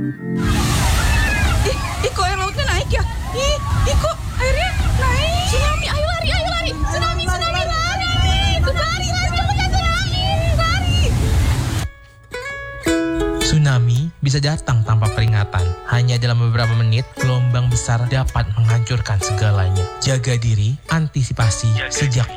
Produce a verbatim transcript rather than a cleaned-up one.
Ih, ih kok air lautnya naik ya? Ih, ih kok airnya naik? Tsunami, ayo lari, ayo lari. Tsunami, tsunami, lari. Lari, lari, aku lihat tsunami. Lari. Tsunami bisa datang tanpa peringatan. Hanya dalam beberapa menit, gelombang besar dapat menghancurkan segalanya. Jaga diri, antisipasi sejak